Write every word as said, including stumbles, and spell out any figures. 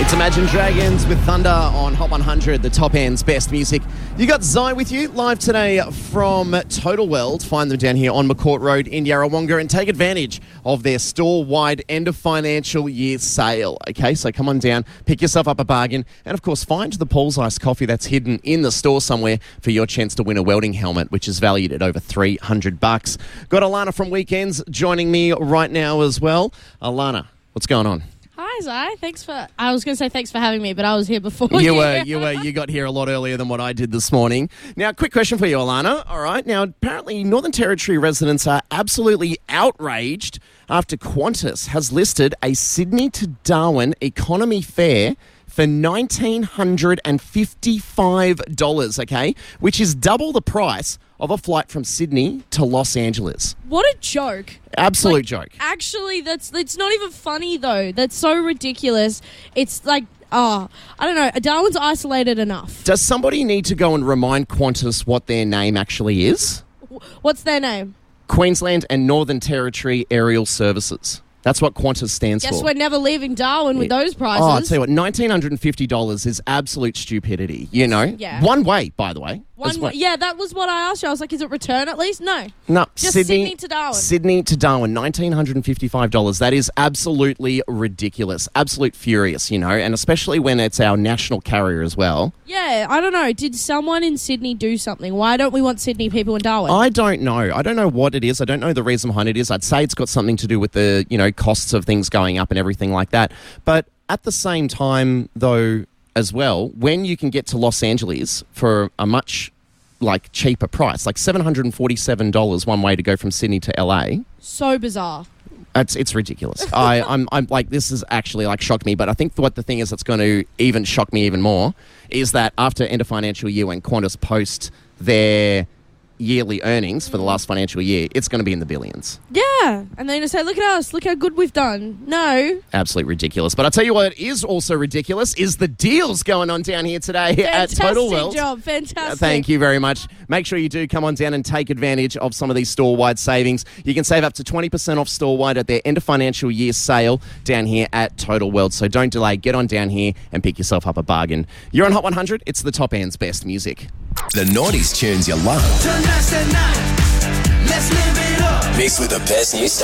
It's Imagine Dragons with Thunder on Hot one hundred, the top end's best music. You got Zai with you live today from Total World. Find them down here on McCourt Road in Yarrawonga and take advantage of their store-wide end of financial year sale. Okay, so come on down, pick yourself up a bargain, and of course find the Paul's Ice coffee that's hidden in the store somewhere for your chance to win a welding helmet, which is valued at over three hundred bucks. Got Alana from Weekends joining me right now as well. Alana, what's going on? Hi, Zai. Thanks for... I was going to say thanks for having me, but I was here before you. You were, you were, you got here a lot earlier than what I did this morning. Now, quick question for you, Alana. All right. Now, apparently Northern Territory residents are absolutely outraged after Qantas has listed a Sydney to Darwin economy fare for one thousand nine hundred fifty-five dollars, okay, which is double the price of a flight from Sydney to Los Angeles. What a joke. Absolute like, joke. Actually, that's it's not even funny, though. That's so ridiculous. It's like, oh, I don't know. Darwin's isolated enough. Does somebody need to go and remind Qantas what their name actually is? What's their name? Queensland and Northern Territory Aerial Services. That's what Qantas stands Guess for. we're never leaving Darwin with those prices. Oh, I'll tell you what, one thousand nine hundred fifty dollars is absolute stupidity, you know? Yeah. One way, by the way. One, well. Yeah, that was what I asked you. I was like, is it return at least? No. No. Just Sydney, Sydney to Darwin. Sydney to Darwin, one thousand nine hundred fifty-five dollars. That is absolutely ridiculous. Absolute furious, you know, and especially when it's our national carrier as well. Yeah, I don't know. Did someone in Sydney do something? Why don't we want Sydney people in Darwin? I don't know. I don't know what it is. I don't know the reason behind it is. I'd say it's got something to do with the, you know, costs of things going up and everything like that. But at the same time, though, as well, when you can get to Los Angeles for a much, like, cheaper price, like seven hundred forty-seven dollars one way to go from Sydney to L A. So bizarre. It's it's ridiculous. I, I'm I'm like, this is actually like shocked me, but I think what the thing is that's going to even shock me even more is that after end of financial year when Qantas post their yearly earnings for the last financial year, it's going to be in the billions. Yeah. And they're going to say, look at us, look how good we've done. No. Absolutely ridiculous. But I'll tell you what is also ridiculous is the deals going on down here today Fantastic at Total World. job. Fantastic. Uh, thank you very much. Make sure you do come on down and take advantage of some of these store-wide savings. You can save up to twenty percent off store-wide at their end of financial year sale down here at Total World. So don't delay. Get on down here and pick yourself up a bargain. You're on Hot one hundred. It's the top end's best music. The nineties tunes you love. Tonight's the night. Let's live it up. Mixed with the best new stuff.